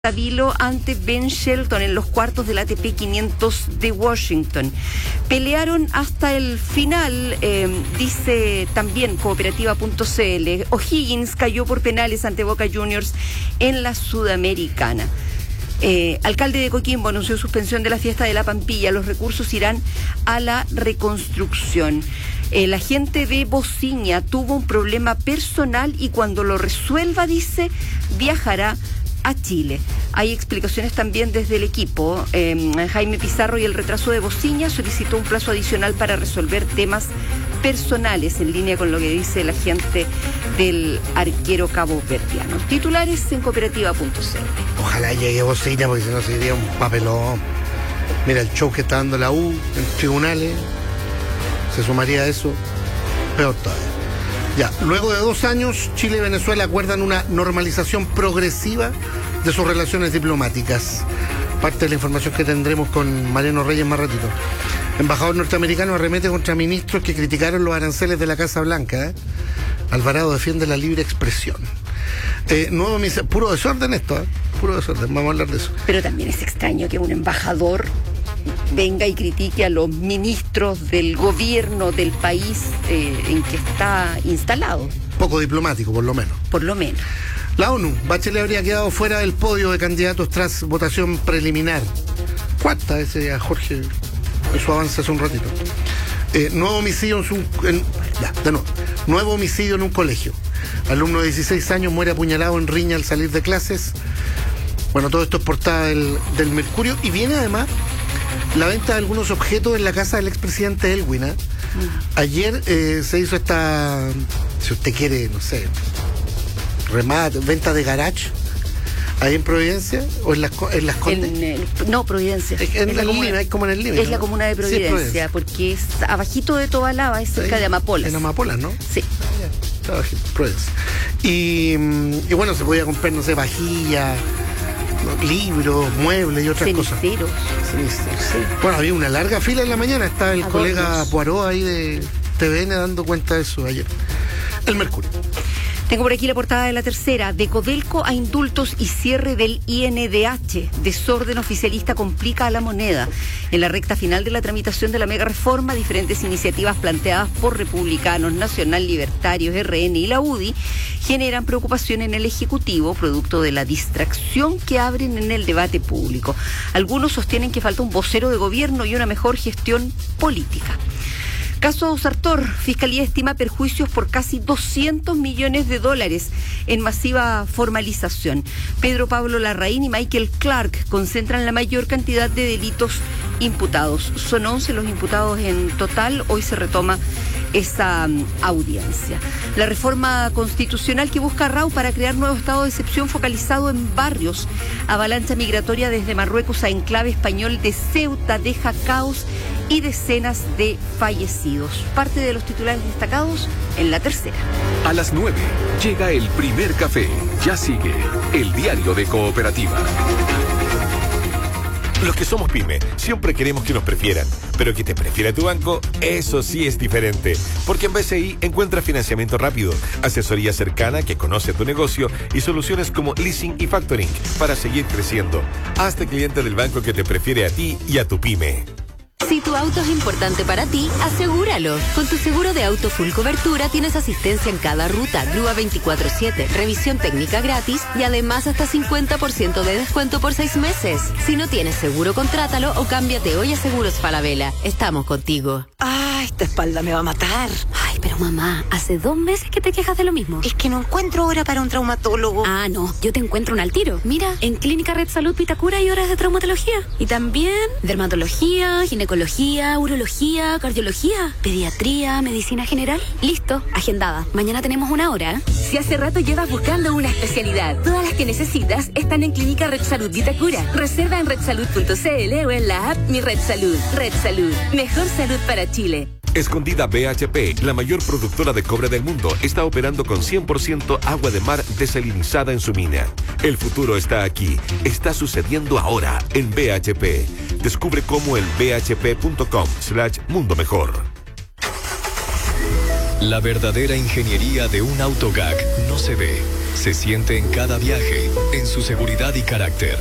Tabilo ante Ben Shelton en los cuartos del ATP 500 de Washington. Pelearon hasta el final, dice también cooperativa.cl. O'Higgins cayó por penales ante Boca Juniors en la Sudamericana. Alcalde de Coquimbo anunció suspensión de la fiesta de la Pampilla. Los recursos irán a la reconstrucción. La gente de Bociña tuvo un problema personal y cuando lo resuelva, dice, viajará a Chile. Hay explicaciones también desde el equipo. Jaime Pizarro y el retraso de Bociña solicitó un plazo adicional para resolver temas personales en línea con lo que dice la gente del arquero caboverdiano. Titulares en cooperativa.cl. Ojalá llegue Bociña porque si no sería un papelón. Mira el show que está dando la U en tribunales, se sumaría a eso, peor todavía. Ya, luego de 2 años, Chile y Venezuela acuerdan una normalización progresiva de sus relaciones diplomáticas. Parte de la información que tendremos con Mariano Reyes más ratito. Embajador norteamericano arremete contra ministros que criticaron los aranceles de la Casa Blanca. Alvarado defiende la libre expresión. Puro desorden esto, puro desorden, vamos a hablar de eso. Pero también es extraño que un embajador venga y critique a los ministros del gobierno del país en que está instalado. Poco diplomático, por lo menos. Por lo menos. La ONU, Bachelet habría quedado fuera del podio de candidatos tras votación preliminar. Cuarta ese a Jorge en su avance hace un ratito. Nuevo homicidio Nuevo homicidio en un colegio. Alumno de 16 años muere apuñalado en riña al salir de clases. Bueno, todo esto es portada del Mercurio y viene además la venta de algunos objetos en la casa del expresidente Elwin. Ayer se hizo esta, si usted quiere, no sé, remate, venta de garage, ahí en Providencia o en las Condes. No, Providencia. En la comuna, es como en el límite. Es, ¿no?, la comuna de Providencia, sí, porque es abajito de Tobalaba, es cerca de Amapolas. En Amapolas, ¿no? Sí. Está bajito, Providencia. Y bueno, se podía comprar, no sé, vajilla, libros, muebles y otras cosas. Ceniceros. Sí. Bueno, había una larga fila en la mañana. Estaba el colega Poirot ahí de TVN dando cuenta de eso ayer. El Mercurio. Tengo por aquí la portada de La Tercera. De Codelco a indultos y cierre del INDH. Desorden oficialista complica a la moneda. En la recta final de la tramitación de la mega reforma, diferentes iniciativas planteadas por republicanos, Nacional Libertarios, RN y la UDI generan preocupación en el Ejecutivo, producto de la distracción que abren en el debate público. Algunos sostienen que falta un vocero de gobierno y una mejor gestión política. Caso Sartor, Fiscalía estima perjuicios por casi $200 millones en masiva formalización. Pedro Pablo Larraín y Michael Clark concentran la mayor cantidad de delitos imputados. Son 11 los imputados en total. Hoy se retoma esa audiencia. La reforma constitucional que busca Rau para crear nuevo estado de excepción focalizado en barrios. Avalancha migratoria desde Marruecos a enclave español de Ceuta deja caos y decenas de fallecidos. Parte de los titulares destacados en La Tercera. A las 9 llega el primer café. Ya sigue el diario de Cooperativa. Los que somos pyme siempre queremos que nos prefieran, pero que te prefiera tu banco, eso sí es diferente. Porque en BCI encuentras financiamiento rápido, asesoría cercana que conoce tu negocio y soluciones como leasing y factoring para seguir creciendo. Hazte cliente del banco que te prefiere a ti y a tu pyme. Si tu auto es importante para ti, asegúralo. Con tu seguro de auto full cobertura tienes asistencia en cada ruta, grúa 24/7, revisión técnica gratis y además hasta 50% de descuento por 6 meses. Si no tienes seguro, contrátalo o cámbiate hoy a Seguros Falabella. Estamos contigo. ¡Ay, esta espalda me va a matar! Ay, pero mamá, hace 2 meses que te quejas de lo mismo. Es que no encuentro hora para un traumatólogo. Ah, no, yo te encuentro un al tiro. Mira, en Clínica Red Salud Vitacura hay horas de traumatología. Y también dermatología, ginecología, urología, cardiología, pediatría, medicina general. Listo, agendada. Mañana tenemos una hora. Si hace rato llevas buscando una especialidad, todas las que necesitas están en Clínica Red Salud Vitacura. Reserva en redsalud.cl o en la app Mi Red Salud. Red Salud, mejor salud para Chile. Escondida BHP, la mayor productora de cobre del mundo, está operando con 100% agua de mar desalinizada en su mina. El futuro está aquí, está sucediendo ahora en BHP. Descubre cómo en bhp.com/mundo mejor. La verdadera ingeniería de un autogag no se ve, se siente en cada viaje, en su seguridad y carácter.